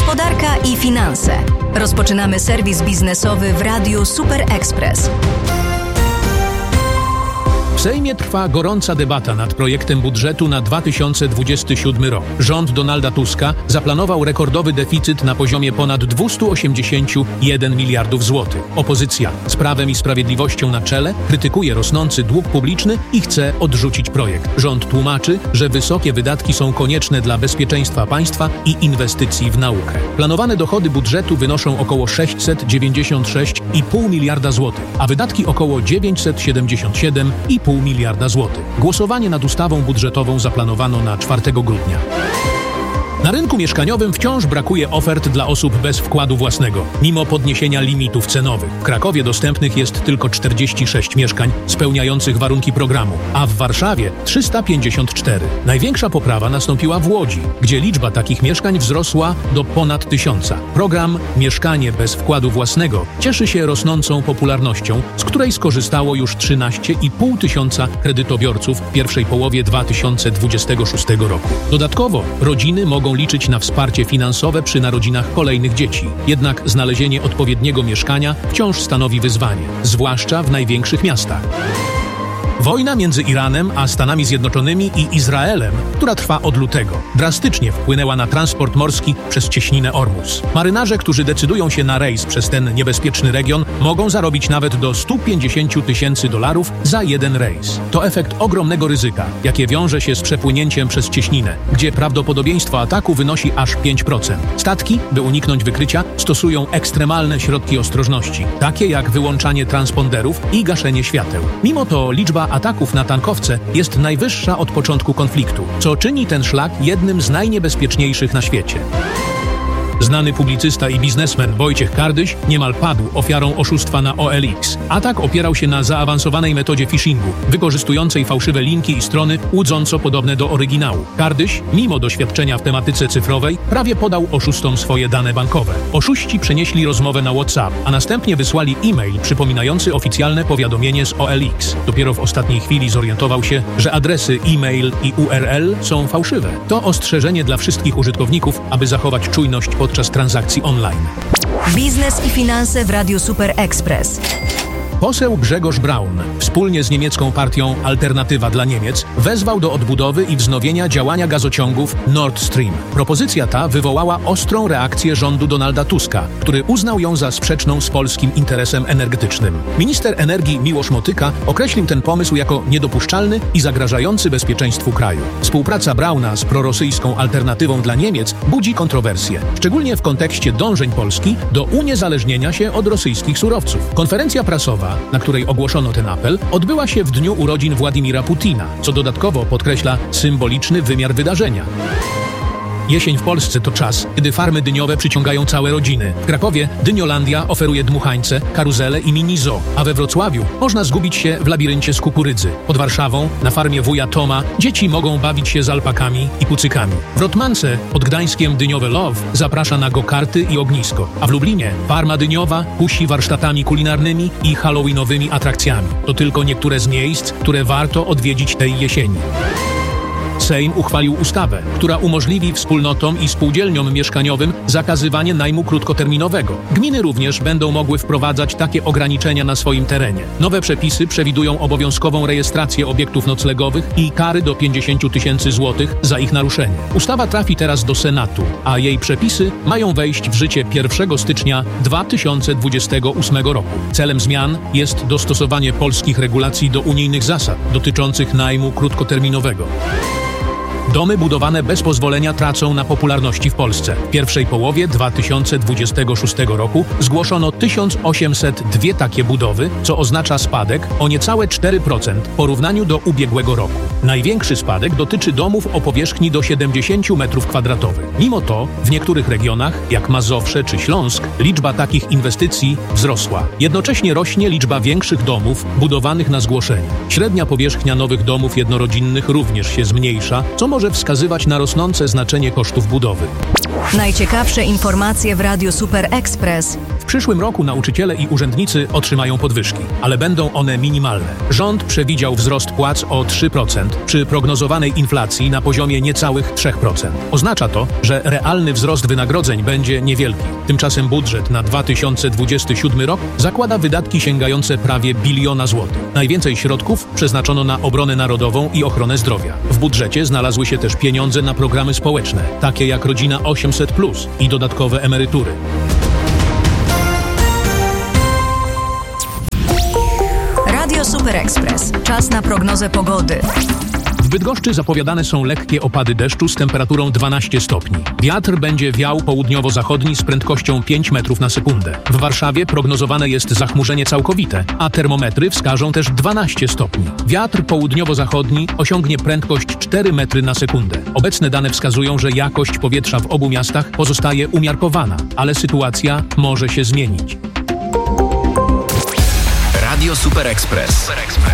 Gospodarka i finanse. Rozpoczynamy serwis biznesowy w Radiu Super Express. W Sejmie trwa gorąca debata nad projektem budżetu na 2027 rok. Rząd Donalda Tuska zaplanował rekordowy deficyt na poziomie ponad 281 miliardów złotych. Opozycja z Prawem i Sprawiedliwością na czele krytykuje rosnący dług publiczny i chce odrzucić projekt. Rząd tłumaczy, że wysokie wydatki są konieczne dla bezpieczeństwa państwa i inwestycji w naukę. Planowane dochody budżetu wynoszą około 696,5 miliarda złotych, a wydatki około 977,5 miliarda złotych. Głosowanie nad ustawą budżetową zaplanowano na 4 grudnia. Na rynku mieszkaniowym wciąż brakuje ofert dla osób bez wkładu własnego, mimo podniesienia limitów cenowych. W Krakowie dostępnych jest tylko 46 mieszkań spełniających warunki programu, a w Warszawie 354. Największa poprawa nastąpiła w Łodzi, gdzie liczba takich mieszkań wzrosła do ponad 1000. Program Mieszkanie bez wkładu własnego cieszy się rosnącą popularnością, z której skorzystało już 13,5 tysiąca kredytobiorców w pierwszej połowie 2026 roku. Dodatkowo rodziny mogą liczyć na wsparcie finansowe przy narodzinach kolejnych dzieci. Jednak znalezienie odpowiedniego mieszkania wciąż stanowi wyzwanie, zwłaszcza w największych miastach. Wojna między Iranem a Stanami Zjednoczonymi i Izraelem, która trwa od lutego, drastycznie wpłynęła na transport morski przez cieśninę Ormus. Marynarze, którzy decydują się na rejs przez ten niebezpieczny region, mogą zarobić nawet do $150 000 za jeden rejs. To efekt ogromnego ryzyka, jakie wiąże się z przepłynięciem przez cieśninę, gdzie prawdopodobieństwo ataku wynosi aż 5%. Statki, by uniknąć wykrycia, stosują ekstremalne środki ostrożności, takie jak wyłączanie transponderów i gaszenie świateł. Mimo to liczba ataków na tankowce jest najwyższa od początku konfliktu, co czyni ten szlak jednym z najniebezpieczniejszych na świecie. Znany publicysta i biznesmen Wojciech Kardyś niemal padł ofiarą oszustwa na OLX. Atak opierał się na zaawansowanej metodzie phishingu, wykorzystującej fałszywe linki i strony łudząco podobne do oryginału. Kardyś, mimo doświadczenia w tematyce cyfrowej, prawie podał oszustom swoje dane bankowe. Oszuści przenieśli rozmowę na WhatsApp, a następnie wysłali e-mail przypominający oficjalne powiadomienie z OLX. Dopiero w ostatniej chwili zorientował się, że adresy e-mail i URL są fałszywe. To ostrzeżenie dla wszystkich użytkowników, aby zachować czujność podczas transakcji online. Biznes i finanse w Radiu Super Express. Poseł Grzegorz Braun, wspólnie z niemiecką partią Alternatywa dla Niemiec, wezwał do odbudowy i wznowienia działania gazociągów Nord Stream. Propozycja ta wywołała ostrą reakcję rządu Donalda Tuska, który uznał ją za sprzeczną z polskim interesem energetycznym. Minister energii Miłosz Motyka określił ten pomysł jako niedopuszczalny i zagrażający bezpieczeństwu kraju. Współpraca Brauna z prorosyjską Alternatywą dla Niemiec budzi kontrowersje, szczególnie w kontekście dążeń Polski do uniezależnienia się od rosyjskich surowców. Konferencja prasowa, na której ogłoszono ten apel, odbyła się w dniu urodzin Władimira Putina, co dodatkowo podkreśla symboliczny wymiar wydarzenia. Jesień w Polsce to czas, kiedy farmy dyniowe przyciągają całe rodziny. W Krakowie Dyniolandia oferuje dmuchańce, karuzele i mini zoo, a we Wrocławiu można zgubić się w labiryncie z kukurydzy. Pod Warszawą, na farmie wuja Toma, dzieci mogą bawić się z alpakami i kucykami. W Rotmance pod Gdańskiem Dyniowe Love zaprasza na go-karty i ognisko, a w Lublinie farma dyniowa kusi warsztatami kulinarnymi i halloweenowymi atrakcjami. To tylko niektóre z miejsc, które warto odwiedzić tej jesieni. Sejm uchwalił ustawę, która umożliwi wspólnotom i spółdzielniom mieszkaniowym zakazywanie najmu krótkoterminowego. Gminy również będą mogły wprowadzać takie ograniczenia na swoim terenie. Nowe przepisy przewidują obowiązkową rejestrację obiektów noclegowych i kary do 50 000 złotych za ich naruszenie. Ustawa trafi teraz do Senatu, a jej przepisy mają wejść w życie 1 stycznia 2028 roku. Celem zmian jest dostosowanie polskich regulacji do unijnych zasad dotyczących najmu krótkoterminowego. Domy budowane bez pozwolenia tracą na popularności w Polsce. W pierwszej połowie 2026 roku zgłoszono 1802 takie budowy, co oznacza spadek o niecałe 4% w porównaniu do ubiegłego roku. Największy spadek dotyczy domów o powierzchni do 70 m2. Mimo to w niektórych regionach, jak Mazowsze czy Śląsk, liczba takich inwestycji wzrosła. Jednocześnie rośnie liczba większych domów budowanych na zgłoszenie. Średnia powierzchnia nowych domów jednorodzinnych również się zmniejsza, co może wskazywać na rosnące znaczenie kosztów budowy. Najciekawsze informacje w Radiu Super Express w przyszłym roku nauczyciele i urzędnicy otrzymają podwyżki, ale będą one minimalne. Rząd przewidział wzrost płac o 3% przy prognozowanej inflacji na poziomie niecałych 3%. Oznacza to, że realny wzrost wynagrodzeń będzie niewielki. Tymczasem budżet na 2027 rok zakłada wydatki sięgające prawie 1 biliona złotych. Najwięcej środków przeznaczono na obronę narodową i ochronę zdrowia. W budżecie znalazły się też pieniądze na programy społeczne, takie jak Rodzina 800+ i dodatkowe emerytury. Radio Super Express. Czas na prognozę pogody. W Bydgoszczy zapowiadane są lekkie opady deszczu z temperaturą 12 stopni. Wiatr będzie wiał południowo-zachodni z prędkością 5 metrów na sekundę. W Warszawie prognozowane jest zachmurzenie całkowite, a termometry wskażą też 12 stopni. Wiatr południowo-zachodni osiągnie prędkość 4 metry na sekundę. Obecne dane wskazują, że jakość powietrza w obu miastach pozostaje umiarkowana, ale sytuacja może się zmienić. Radio Super Express.